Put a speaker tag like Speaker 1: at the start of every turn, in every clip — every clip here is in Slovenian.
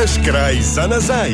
Speaker 1: Naš kraj za nazaj.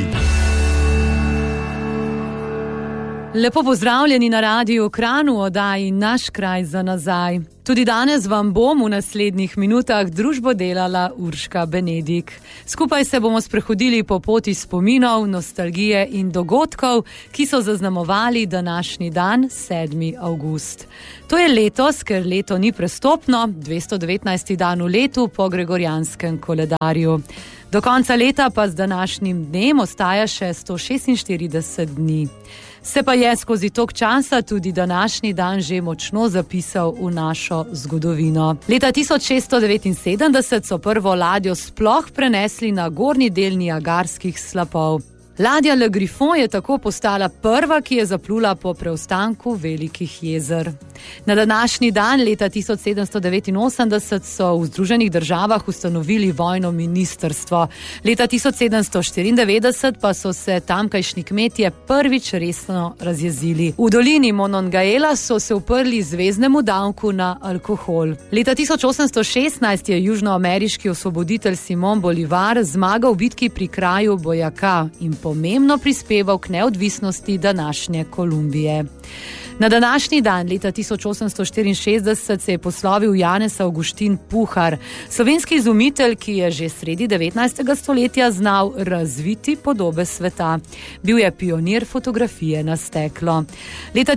Speaker 2: Lepo pozdravljeni na Radiu Kranj v oddaji Naš kraj za nazaj. Tudi danes vam bom v naslednjih minutah družbo delala Urška Benedik. Skupaj se bomo sprehodili po poti spominov, nostalgije in dogodkov, ki so zaznamovali današnji dan, 7. avgust. To je letos, ker leto ni prestopno, 219. dan v letu po gregorjanskem koledarju. Do konca leta pa z današnjim dnem ostaja še 146 dni. Se pa je skozi tok časa tudi današnji dan že močno zapisal v našo zgodovino. Leta 1679 so prvo ladjo sploh prenesli na gornji del Niagarskih slapov. Ladja Le Griffon je tako postala prva, ki je zaplula po preostanku velikih jezer. Na današnji dan, leta 1789, so v Združenih državah ustanovili vojno ministrstvo. Leta 1794 pa so se tamkajšnji kmetje prvič resno razjezili. V dolini Monongahela so se uprli zveznemu davku na alkohol. Leta 1816 je južnoameriški osvoboditelj Simon Bolivar zmagal v bitki pri kraju Bojaka in pomembno prispeval k neodvisnosti današnje Kolumbije. Na današnji dan, leta 1864, se je poslovil Janez Avguštin Puhar, slovenski izumitelj, ki je že sredi 19. stoletja znal razviti podobe sveta. Bil je pionir fotografije na steklo. Leta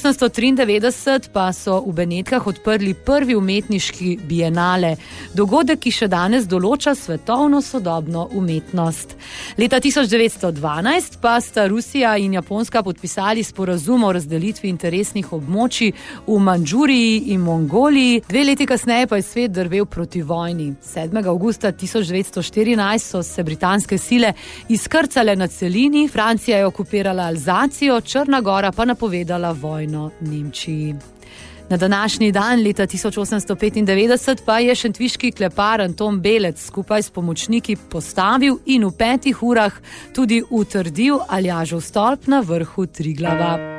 Speaker 2: 1893 pa so v Benetkah odprli prvi umetniški bienale, dogodek, ki še danes določa svetovno sodobno umetnost. Leta 1912 pa sta Rusija in Japonska podpisali sporazum o razdelitvi interesnih območij v Mandžuriji in Mongoliji. 2 leti kasneje pa je svet drvel proti vojni. 7. avgusta 1914 so se britanske sile izkrcale na celini, Francija je okupirala Alzacijo, Črna Gora pa napovedala vojno Nemčiji. Na današnji dan, leta 1895, pa je šentviški klepar Anton Belec skupaj s pomočniki postavil in v 5 urah tudi utrdil Aljažev stolp na vrhu Triglava.